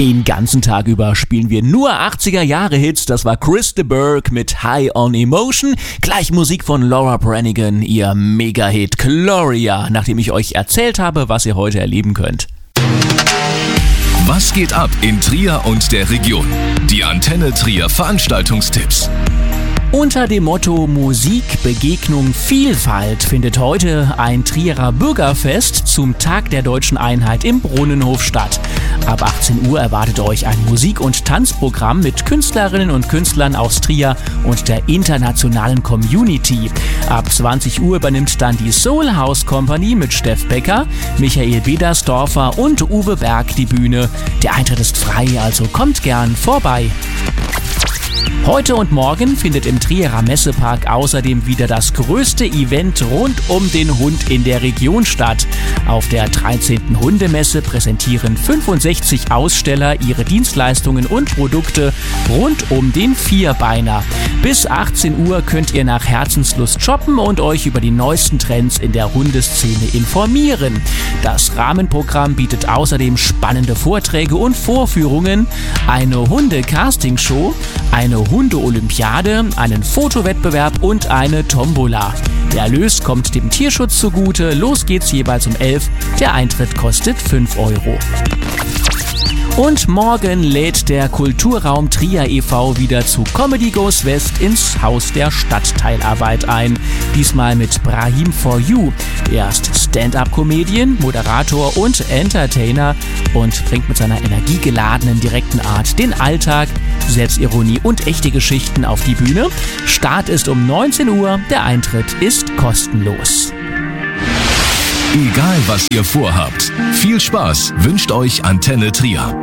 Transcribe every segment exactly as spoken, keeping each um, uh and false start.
Den ganzen Tag über spielen wir nur achtziger-Jahre-Hits. Das war Chris de Burgh mit High on Emotion. Gleich Musik von Laura Branigan, ihr Mega-Hit Gloria, nachdem ich euch erzählt habe, was ihr heute erleben könnt. Was geht ab in Trier und der Region? Die Antenne Trier Veranstaltungstipps. Unter dem Motto Musik, Begegnung, Vielfalt findet heute ein Trierer Bürgerfest zum Tag der Deutschen Einheit im Brunnenhof statt. Ab achtzehn Uhr erwartet euch ein Musik- und Tanzprogramm mit Künstlerinnen und Künstlern aus Trier und der internationalen Community. Ab zwanzig Uhr übernimmt dann die Soul House Company mit Steff Becker, Michael Bedersdorfer und Uwe Berg die Bühne. Der Eintritt ist frei, also kommt gern vorbei. Heute und morgen findet im Trierer Messepark außerdem wieder das größte Event rund um den Hund in der Region statt. Auf der dreizehnten Hundemesse präsentieren fünfundsechzig Aussteller ihre Dienstleistungen und Produkte rund um den Vierbeiner. Bis achtzehn Uhr könnt ihr nach Herzenslust shoppen und euch über die neuesten Trends in der Hundeszene informieren. Das Rahmenprogramm bietet außerdem spannende Vorträge und Vorführungen, eine Hunde-Castingshow, eine Hunde-Olympiade, einen Fotowettbewerb und eine Tombola. Der Erlös kommt dem Tierschutz zugute. Los geht's jeweils um elf. Der Eintritt kostet fünf Euro. Und morgen lädt der Kulturraum Trier e V wieder zu Comedy Goes West ins Haus der Stadtteilarbeit ein. Diesmal mit Brahim For You. Er ist Stand-up-Comedian, Moderator und Entertainer und bringt mit seiner energiegeladenen, direkten Art den Alltag, Selbstironie und echte Geschichten auf die Bühne. Start ist um neunzehn Uhr. Der Eintritt ist kostenlos. Egal was ihr vorhabt, viel Spaß wünscht euch Antenne Trier.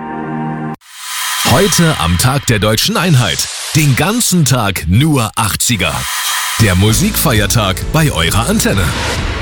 Heute am Tag der Deutschen Einheit. Den ganzen Tag nur achtziger. Der Musikfeiertag bei eurer Antenne.